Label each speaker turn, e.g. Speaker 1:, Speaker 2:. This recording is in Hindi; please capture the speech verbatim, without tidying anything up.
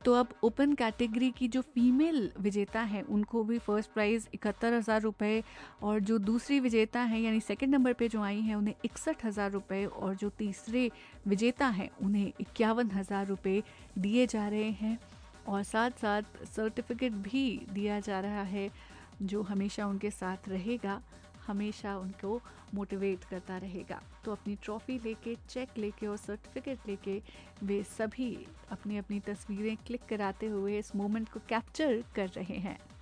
Speaker 1: तो अब ओपन कैटेगरी की जो फीमेल विजेता हैं उनको भी फर्स्ट प्राइज़ इकहत्तर हज़ार रुपये, और जो दूसरी विजेता हैं यानी सेकंड नंबर पे जो आई हैं उन्हें इकसठ हज़ार रुपये, और जो तीसरे विजेता हैं उन्हें इक्यावन हज़ार रुपये दिए जा रहे हैं। और साथ साथ सर्टिफिकेट भी दिया जा रहा है जो हमेशा उनके साथ रहेगा, हमेशा उनको मोटिवेट करता रहेगा। तो अपनी ट्रॉफ़ी लेके, चेक लेके और सर्टिफिकेट लेके वे सभी अपनी अपनी तस्वीरें क्लिक कराते हुए इस मोमेंट को कैप्चर कर रहे हैं।